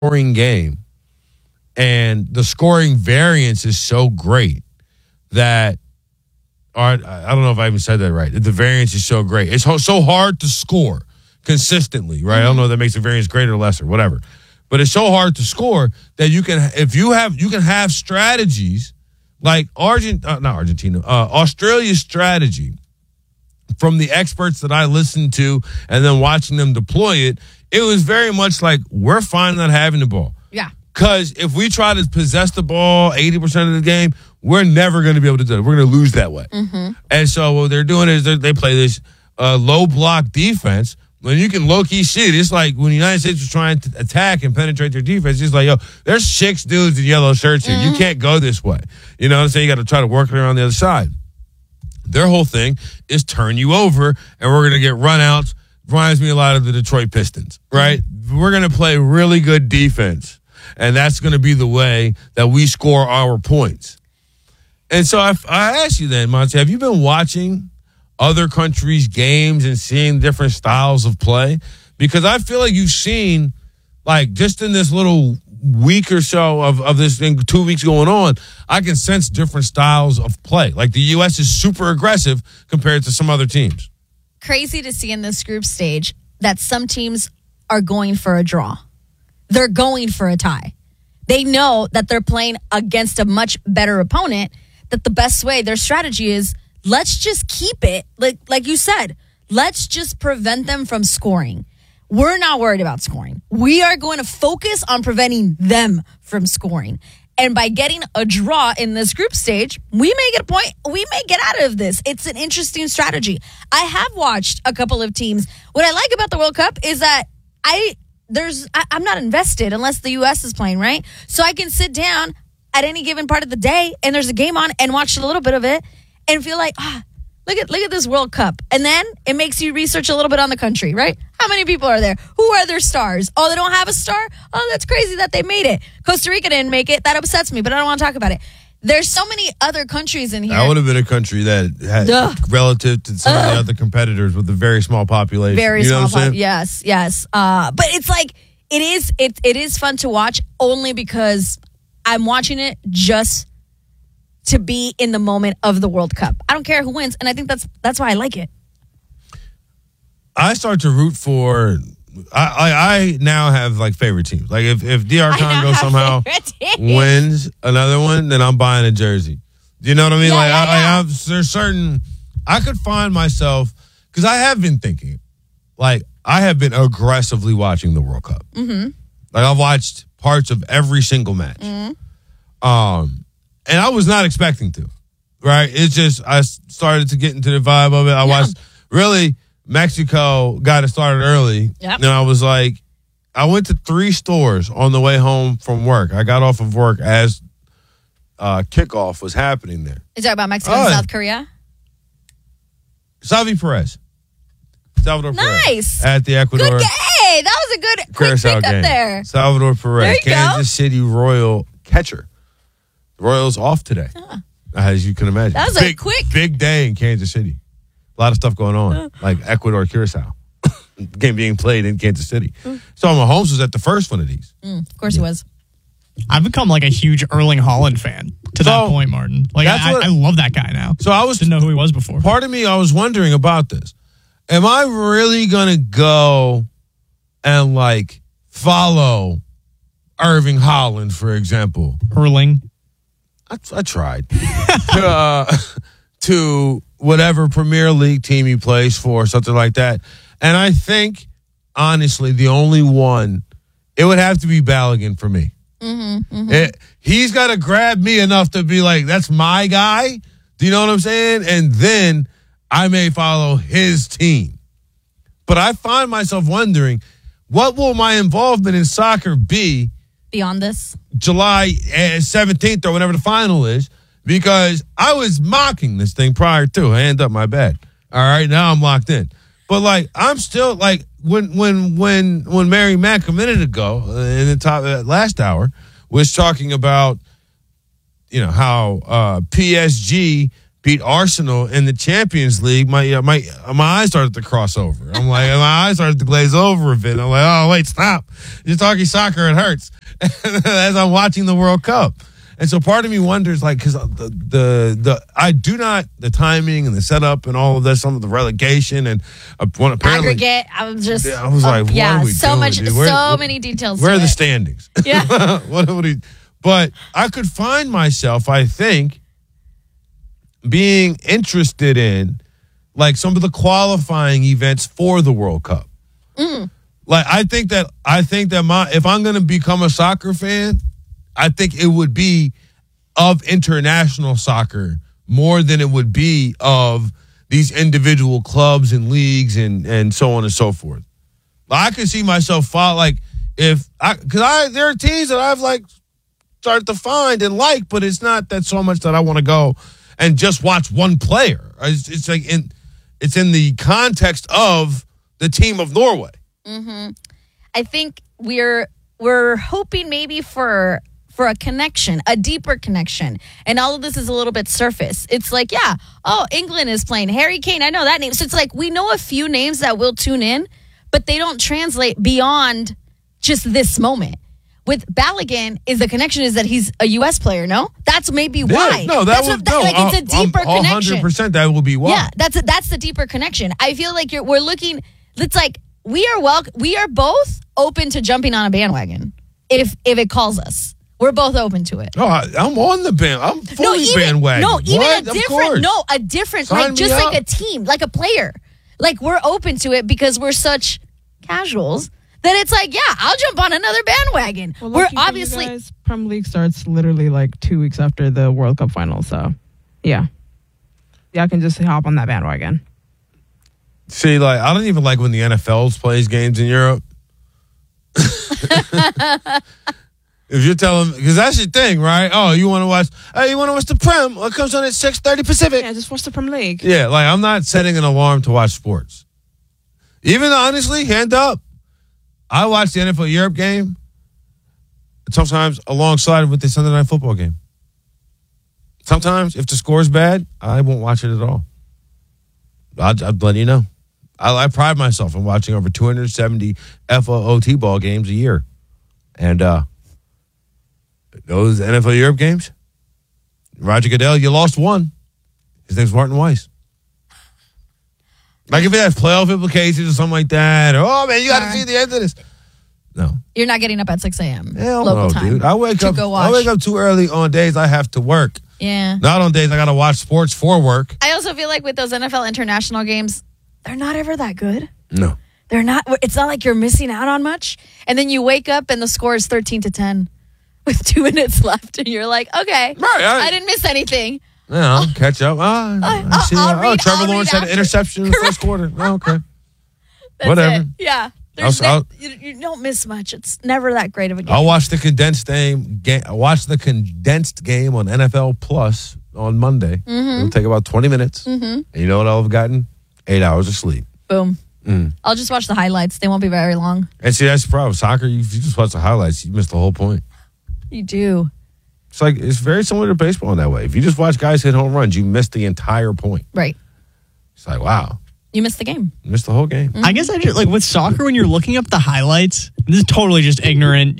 scoring game, and the scoring variance is so great that, or I don't know if I even said that right. The variance is so great. It's so hard to score consistently, right? I don't know if that makes the variance greater or lesser, whatever. But it's so hard to score that you can have strategies like Australia's strategy from the experts that I listened to and then watching them deploy it. It was very much like, we're fine not having the ball. Yeah. Because if we try to possess the ball 80% of the game, we're never going to be able to do it. We're going to lose that way. Mm-hmm. And so what they're doing is they play this low block defense. When you can low-key see it, it's like when the United States was trying to attack and penetrate their defense, it's like, yo, there's 6 dudes in yellow shirts here. You can't go this way. You know what I'm saying? You got to try to work it around the other side. Their whole thing is turn you over, and we're going to get run-outs. Reminds me a lot of the Detroit Pistons, right? We're going to play really good defense, and that's going to be the way that we score our points. And so I ask you then, Monty, have you been watching other countries' games and seeing different styles of play? Because I feel like you've seen, like, just in this little week or so of this thing, 2 weeks going on, I can sense different styles of play. Like, the U.S. is super aggressive compared to some other teams. Crazy to see in this group stage that some teams are going for a draw. They're going for a tie. They know that they're playing against a much better opponent, that the best way, their strategy is, let's just keep it, like you said, let's just prevent them from scoring. We're not worried about scoring. We are going to focus on preventing them from scoring. And by getting a draw in this group stage, we may get a point. We may get out of this. It's an interesting strategy. I have watched a couple of teams. What I like about the World Cup is that I'm not invested unless the U.S. is playing, right? So I can sit down at any given part of the day and there's a game on and watch a little bit of it and feel like, look at this World Cup. And then it makes you research a little bit on the country, right? How many people are there? Who are their stars? Oh, they don't have a star? Oh, that's crazy that they made it. Costa Rica didn't make it. That upsets me, but I don't want to talk about it. There's so many other countries in here. That would have been a country that had, relative to some of the other competitors with a very small population. Very small population. Yes. But it's like, it is fun to watch only because I'm watching it just to be in the moment of the World Cup. I don't care who wins, and I think that's why I like it. I start to root for. I now have like favorite teams. Like if DR Congo somehow wins another one, then I'm buying a jersey. Do you know what I mean? There's certain. I could find myself because I have been thinking, like I have been aggressively watching the World Cup. Mm-hmm. Like I've watched parts of every single match. Mm-hmm. And I was not expecting to, right? It's just, I started to get into the vibe of it. I watched, really, Mexico got it started early. Yep. And I was like, I went to 3 stores on the way home from work. I got off of work as kickoff was happening there. Is that about Mexico and South Korea? Salvador Perez. Nice. At the Ecuador. Good game. That was a good quick pick up there. Salvador Perez, Kansas City Royal catcher. Royals off today, as you can imagine. That was a quick big day in Kansas City. A lot of stuff going on, like Ecuador, Curacao. Game being played in Kansas City. So Mahomes was at the first one of these. Of course he was. I've become like a huge Erling Haaland fan to that point, Martin. Like I love that guy now. So I didn't know who he was before. Part of me, I was wondering about this. Am I really gonna go and like follow Erling Haaland, for example? Erling. I tried to whatever Premier League team he plays for, something like that. And I think, honestly, the only one, it would have to be Balogun for me. He's got to grab me enough to be like, that's my guy. Do you know what I'm saying? And then I may follow his team. But I find myself wondering, what will my involvement in soccer be beyond this? July 17th or whenever the final is, because I was mocking this thing prior to. I end up my bed. All right, now I'm locked in. But like, I'm still like, when Mary Mack a minute ago in the top last hour was talking about, you know, how PSG beat Arsenal in the Champions League, my eyes started to cross over. I'm like, my eyes started to glaze over a bit. I'm like, oh, wait, stop. You're talking soccer, it hurts. As I'm watching the World Cup. And so part of me wonders, like, because the timing and the setup and all of this, some of the relegation and apparently aggregate. I was like, what are we so doing, much, dude? so many details. Where are the standings? Yeah. But I could find myself, I think, being interested in like some of the qualifying events for the World Cup. Like I think that if I'm going to become a soccer fan, I think it would be of international soccer more than it would be of these individual clubs and leagues and so on and so forth. I could see myself there are teams that I've like started to find and like, but it's not that so much that I want to go and just watch one player. It's like it's in the context of the team of Norway. Mm-hmm. I think we're hoping maybe for a connection, a deeper connection. And all of this is a little bit surface. It's like, England is playing. Harry Kane, I know that name. So it's like we know a few names that will tune in, but they don't translate beyond just this moment. With Balogun, the connection is that he's a U.S. player, no? That's maybe why. No, it's a deeper connection. 100% that will be why. Yeah, that's the deeper connection. I feel like we're looking, it's like we are both open to jumping on a bandwagon if it calls us. We're both open to it. Oh, I'm on the band. I'm fully bandwagon. No, even what? a different, like just like a team, like a player. Like we're open to it because we're such casuals that it's like, I'll jump on another bandwagon. Well, we're obviously Premier League starts literally like 2 weeks after the World Cup final, so yeah, I can just hop on that bandwagon. See, like I don't even like when the NFL plays games in Europe. If you're telling, because that's your thing, right? Oh, you want to watch? You want to watch the Prem? Well, it comes on at 6:30 Pacific. Yeah, just watch the Premier League. Yeah, like I'm not setting an alarm to watch sports. Even honestly, hand up, I watch the NFL Europe game sometimes alongside with the Sunday Night Football game. Sometimes, if the score's bad, I won't watch it at all. I'll let you know. I pride myself in watching over 270 FOT ball games a year. And those NFL Europe games, Roger Goodell, you lost one. His name's Martin Weiss. Like if it has playoff implications or something like that, or, oh man, you got to see the end of this. No. You're not getting up at 6 a.m. Hell local no, time. Dude. I wake up too early on days I have to work. Yeah. Not on days I got to watch sports for work. I also feel like with those NFL international games, they're not ever that good. No. They're not. It's not like you're missing out on much. And then you wake up and the score is 13-10 with 2 minutes left. And you're like, okay, right, I didn't miss anything. Yeah, I'll catch up. Trevor Lawrence had an interception in the first quarter. Oh, okay. That's whatever. It. Yeah. You don't miss much. It's never that great of a game. I'll watch the condensed game. Watch the condensed game on NFL Plus on Monday. Mm-hmm. It'll take about 20 minutes. Mm-hmm. And you know what I'll have gotten? 8 hours of sleep. Boom. I'll just watch the highlights. They won't be very long. And see, that's the problem. Soccer, you just watch the highlights, you miss the whole point. You do. It's very similar to baseball in that way. If you just watch guys hit home runs, you miss the entire point. Right. It's like, wow. You missed the game. You missed the whole game. I guess I just, like with soccer, when you're looking up the highlights, this is totally just ignorant,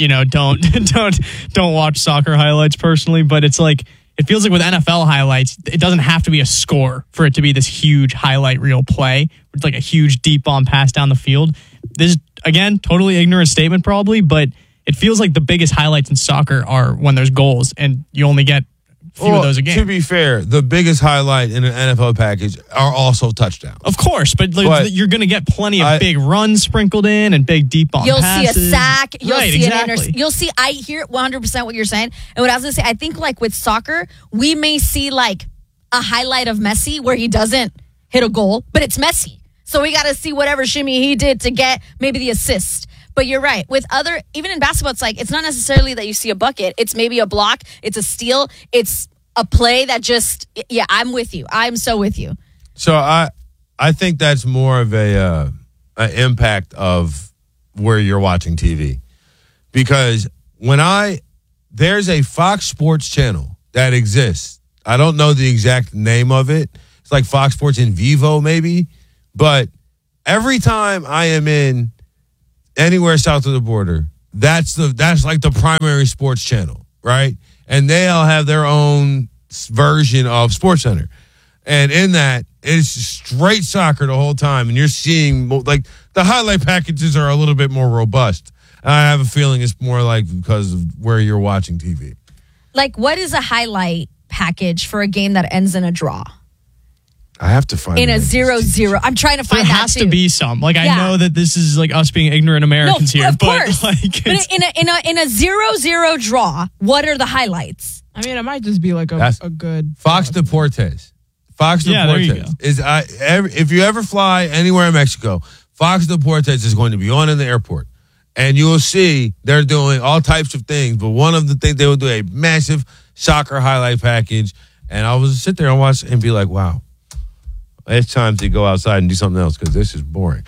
don't watch soccer highlights personally, but it's like, it feels like with NFL highlights, it doesn't have to be a score for it to be this huge highlight reel play. It's like a huge deep bomb pass down the field. This is, again, totally ignorant statement probably, but it feels like the biggest highlights in soccer are when there's goals and you only get a few of those a game. To be fair, the biggest highlight in an NFL package are also touchdowns. Of course, but you're going to get plenty of big runs sprinkled in and big deep bomb passes. You'll see a sack. You'll see exactly. You'll see, I hear 100% what you're saying. And what I was going to say, I think like with soccer, we may see like a highlight of Messi where he doesn't hit a goal, but it's Messi. So we got to see whatever shimmy he did to get maybe the assist. But you're right. With even in basketball, it's like, it's not necessarily that you see a bucket. It's maybe a block. It's a steal. It's a play that just, I'm with you. I'm so with you. So I think that's more of an impact of where you're watching TV. Because there's a Fox Sports channel that exists I don't know the exact name of it. It's like Fox Sports in Vivo, maybe. But every time I am in anywhere south of the border, that's like the primary sports channel, right? And they all have their own version of SportsCenter. And in that, it's straight soccer the whole time. And you're seeing, like, the highlight packages are a little bit more robust. I have a feeling it's more like because of where you're watching TV. Like, what is a highlight package for a game that ends in a draw? I have to find in a 0-0. I'm trying to find there that has too. to be some. Like, I Yeah. know that this is like us being ignorant Americans here, of but course. like, But in a 0-0 draw, what are the highlights? I mean, it might just be like That's- a good Fox Deportes. Fox Yeah, there you Deportes is if you ever fly anywhere in Mexico, Fox Deportes is going to be on in the airport, and you will see they're doing all types of things. But one of the things they will do a massive soccer highlight package, and I was sit there and watch and be like, wow, it's time to go outside and do something else because this is boring.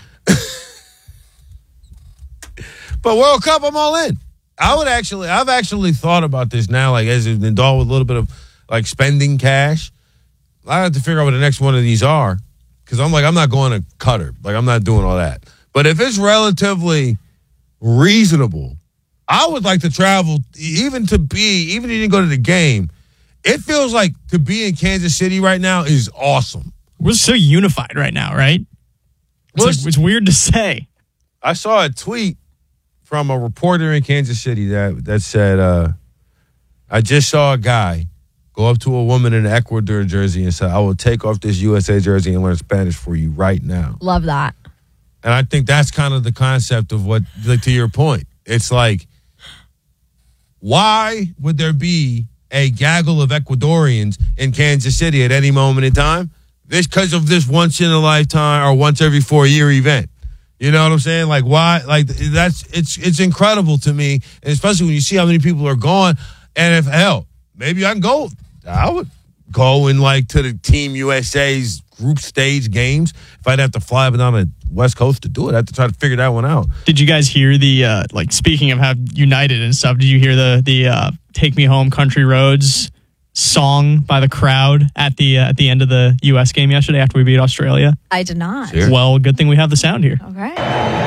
But World Cup, I'm all in. I've actually thought about this now, like as an adult with a little bit of like spending cash. I have to figure out what the next one of these are because I'm not going to Qatar. Like, I'm not doing all that. But if it's relatively reasonable, I would like to travel even if you didn't go to the game. It feels like to be in Kansas City right now is awesome. we're so unified right now, right? It's weird to say. I saw a tweet from a reporter in Kansas City that said, I just saw a guy go up to a woman in an Ecuador jersey and say, I will take off this USA jersey and learn Spanish for you right now. Love that. And I think that's kind of the concept of what, like, to your point. It's like, why would there be a gaggle of Ecuadorians in Kansas City at any moment in time? This because of this once in a lifetime or once every 4-year event. You know what I'm saying? Like, why? Like, it's incredible to me, and especially when you see how many people are gone. And if hell, maybe I would go in like to the Team USA's group stage games if I'd have to fly up and down the West Coast to do it. I have to try to figure that one out. Did you guys hear the like? Speaking of how united and stuff, did you hear the "Take Me Home, Country Roads" song by the crowd at the end of the U.S. game yesterday after we beat Australia? I did not. Sure. Well, good thing we have the sound here. Okay.